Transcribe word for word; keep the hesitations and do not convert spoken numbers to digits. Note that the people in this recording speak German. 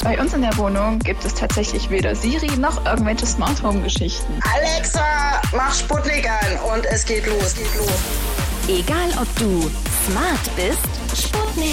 Bei uns in der Wohnung gibt es tatsächlich weder Siri noch irgendwelche Smart Home Geschichten. Alexa, mach Sputnik an und es geht los, geht los. Egal ob du smart bist, Sputnik